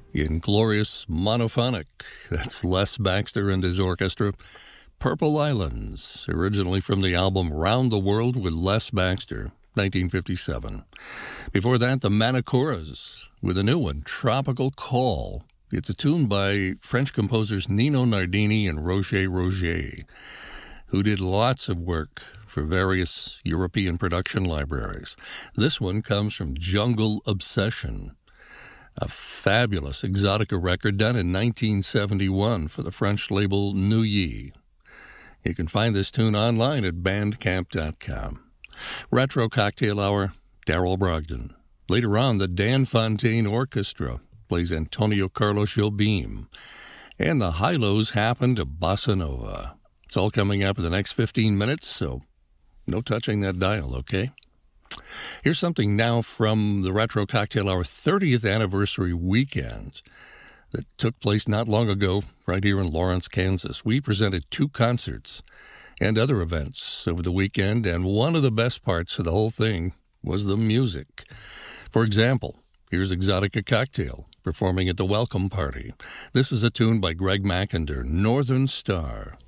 In glorious monophonic, that's Les Baxter and his orchestra. Purple Islands, originally from the album Round the World with Les Baxter, 1957. Before that, the Manicuras with a new one, Tropical Call. It's a tune by French composers Nino Nardini and Roger Roger, who did lots of work for various European production libraries. This one comes from Jungle Obsession, a fabulous Exotica record done in 1971 for the French label Neuilly. You can find this tune online at bandcamp.com. Retro Cocktail Hour, Darrell Brogdon. Later on, the Dan Fontaine Orchestra plays Antonio Carlos Jobim. And the high-lows happen to Bossa Nova. It's all coming up in the next 15 minutes, so no touching that dial, okay? Here's something now from the Retro Cocktail Hour 30th anniversary weekend that took place not long ago right here in Lawrence, Kansas. We presented 2 concerts and other events over the weekend, and one of the best parts of the whole thing was the music. For example, here's Exotica Cocktail performing at the Welcome Party. This is a tune by Greg McIntyre, Northern Star.